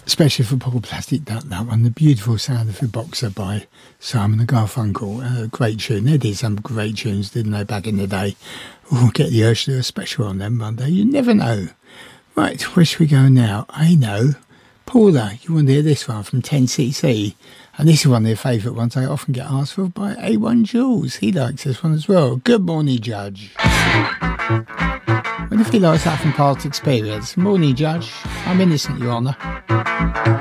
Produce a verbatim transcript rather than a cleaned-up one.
especially for Paul Plastic Duck, that one. The Beautiful Sound of the Boxer by Simon and Garfunkel. Uh, great tune. They did some great tunes, didn't they, back in the day? We'll get the urge to do a special on them one day. You never know. Right, where should we go now? I know. Paula, you want to hear this one from ten C C? And this is one of their favourite ones I often get asked for by A one Jules. He likes this one as well. Good morning, Judge. What if he likes that from past experience? Morning, Judge. I'm innocent, Your Honour.